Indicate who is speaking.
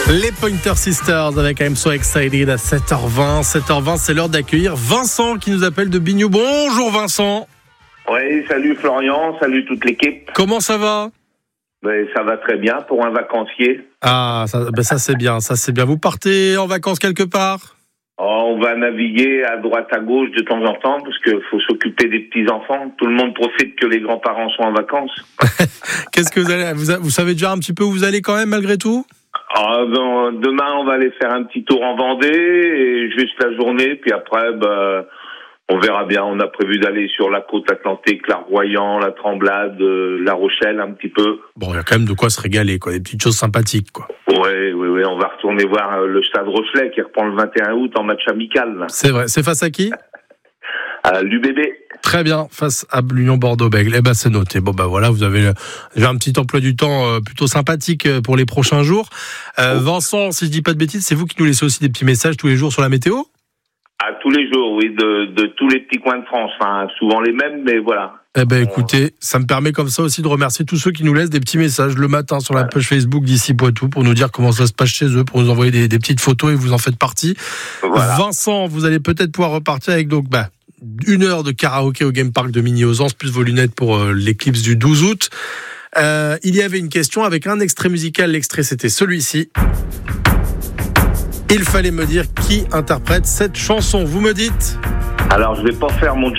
Speaker 1: Les Pointer Sisters avec I'm So Excited à 7h20. 7h20, c'est l'heure d'accueillir Vincent qui nous appelle de Bignou. Bonjour Vincent.
Speaker 2: Oui, salut Florian, salut toute l'équipe.
Speaker 1: Comment ça va ?
Speaker 2: Ça va très bien pour un vacancier.
Speaker 1: Ah, ça c'est bien, ça c'est bien. Vous partez en vacances quelque part ?
Speaker 2: On va naviguer à droite à gauche de temps en temps parce qu'il faut s'occuper des petits-enfants. Tout le monde profite que les grands-parents sont en vacances.
Speaker 1: Qu'est-ce que vous allez... Vous savez déjà un petit peu où vous allez quand même malgré tout ?
Speaker 2: Demain, on va aller faire un petit tour en Vendée, et juste la journée, puis après, on verra bien. On a prévu d'aller sur la côte atlantique, l'Arroyan, la Tremblade, La Rochelle, un petit peu.
Speaker 1: Bon, il y a quand même de quoi se régaler, quoi. Des petites choses sympathiques, quoi.
Speaker 2: Oui. On va retourner voir le Stade Rochelet qui reprend le 21 août en match amical. Là.
Speaker 1: C'est vrai. C'est face à qui ?
Speaker 2: À l'UBB.
Speaker 1: Très bien, face à l'Union Bordeaux-Bègles. C'est noté. Voilà, vous avez déjà un petit emploi du temps plutôt sympathique pour les prochains jours. Vincent, si je dis pas de bêtises, c'est vous qui nous laissez aussi des petits messages tous les jours sur la météo ?
Speaker 2: À tous les jours, oui, de tous les petits coins de France. Enfin, souvent les mêmes, mais voilà.
Speaker 1: Écoutez, ça me permet comme ça aussi de remercier tous ceux qui nous laissent des petits messages le matin sur la page Facebook d'Ici Poitou pour nous dire comment ça se passe chez eux, pour nous envoyer des petites photos et vous en faites partie. Voilà. Vincent, vous allez peut-être pouvoir repartir avec une heure de karaoké au Game Park de Mini-Ozance, plus vos lunettes pour l'éclipse du 12 août. Il y avait une question avec un extrait musical. L'extrait, c'était celui-ci. Il fallait me dire qui interprète cette chanson. Vous me dites ?
Speaker 2: Alors, je vais pas faire mon